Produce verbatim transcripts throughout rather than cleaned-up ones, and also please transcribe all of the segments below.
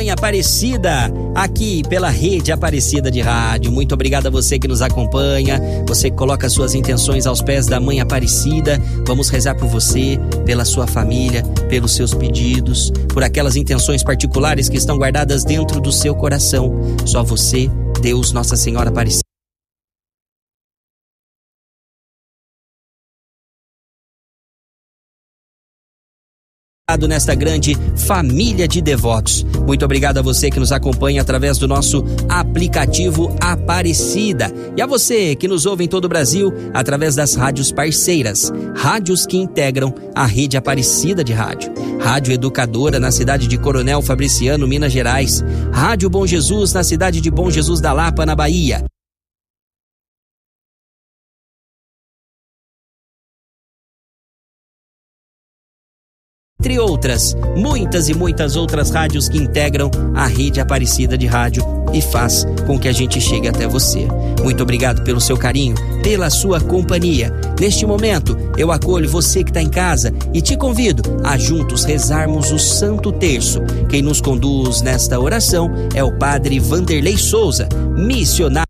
Mãe Aparecida, aqui pela Rede Aparecida de Rádio. Muito obrigado a você que nos acompanha, você que coloca suas intenções aos pés da Mãe Aparecida. Vamos rezar por você, pela sua família, pelos seus pedidos, por aquelas intenções particulares que estão guardadas dentro do seu coração. Só você, Deus, Nossa Senhora Aparecida. Nesta grande família de devotos. Muito obrigado a você que nos acompanha através do nosso aplicativo Aparecida, e a você que nos ouve em todo o Brasil através das rádios parceiras, rádios que integram a Rede Aparecida de Rádio. Rádio Educadora na cidade de Coronel Fabriciano, Minas Gerais. Rádio Bom Jesus na cidade de Bom Jesus da Lapa, na Bahia. Entre outras, muitas e muitas outras rádios que integram a Rede Aparecida de Rádio e faz com que a gente chegue até você. Muito obrigado pelo seu carinho, pela sua companhia. Neste momento, eu acolho você que está em casa e te convido a juntos rezarmos o Santo Terço. Quem nos conduz nesta oração é o Padre Vanderlei Souza, missionário.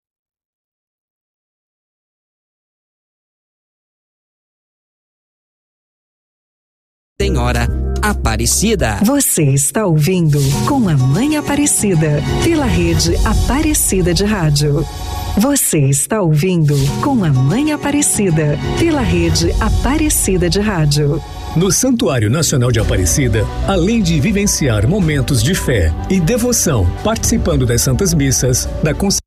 Senhora Aparecida. Você está ouvindo Com a Mãe Aparecida, pela Rede Aparecida de Rádio. Você está ouvindo Com a Mãe Aparecida, pela Rede Aparecida de Rádio. No Santuário Nacional de Aparecida, além de vivenciar momentos de fé e devoção, participando das Santas Missas, da consciência,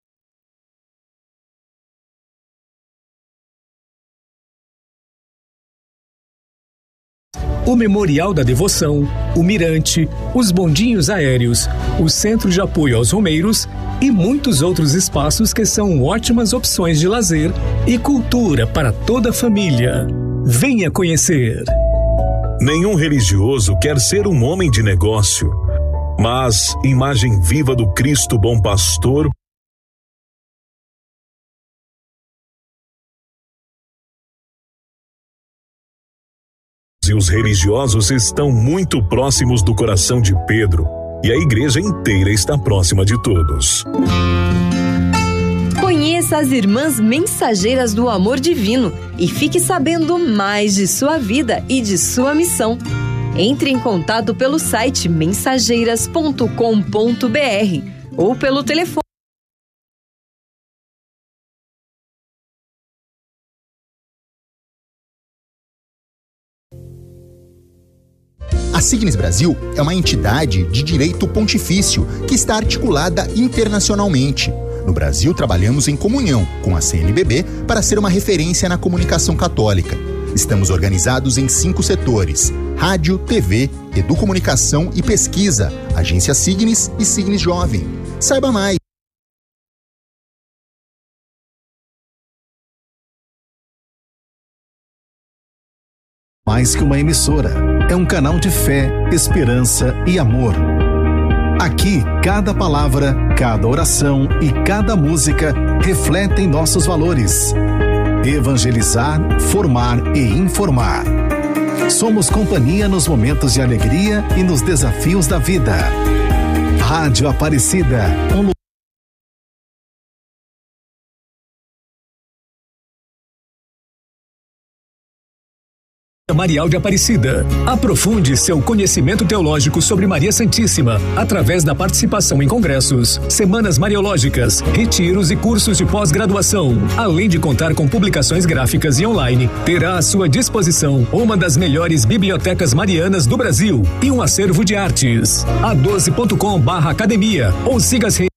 o Memorial da Devoção, o Mirante, os bondinhos aéreos, o Centro de Apoio aos Romeiros e muitos outros espaços que são ótimas opções de lazer e cultura para toda a família. Venha conhecer. Nenhum religioso quer ser um homem de negócio, mas imagem viva do Cristo Bom Pastor. E os religiosos estão muito próximos do coração de Pedro, e a igreja inteira está próxima de todos. Conheça as Irmãs Mensageiras do Amor Divino e fique sabendo mais de sua vida e de sua missão. Entre em contato pelo site mensageiras ponto com ponto br ou pelo telefone A Signes Brasil é uma entidade de direito pontifício que está articulada internacionalmente. No Brasil, trabalhamos em comunhão com a C N B B para ser uma referência na comunicação católica. Estamos organizados em cinco setores: rádio, T V, educomunicação e pesquisa, Agência Signes e Signes Jovem. Saiba mais. Mais que uma emissora, é um canal de fé, esperança e amor. Aqui, cada palavra, cada oração e cada música refletem nossos valores. Evangelizar, formar e informar. Somos companhia nos momentos de alegria e nos desafios da vida. Rádio Aparecida, um lugar. Marial de Aparecida. Aprofunde seu conhecimento teológico sobre Maria Santíssima através da participação em congressos, semanas mariológicas, retiros e cursos de pós-graduação. Além de contar com publicações gráficas e online, terá à sua disposição uma das melhores bibliotecas marianas do Brasil e um acervo de artes. a doze ponto com barra academia ou siga as redes.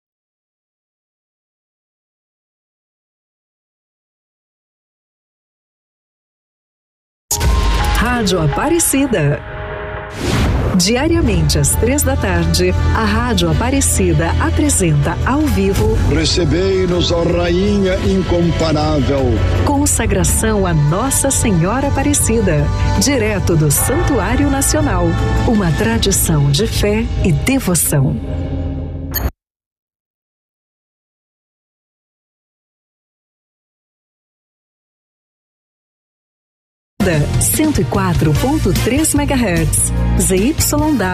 Rádio Aparecida. Diariamente às três da tarde, a Rádio Aparecida apresenta ao vivo Recebei-nos, ó Rainha incomparável. Consagração a Nossa Senhora Aparecida, direto do Santuário Nacional. Uma tradição de fé e devoção. cento e quatro ponto três megahertz, Z Y W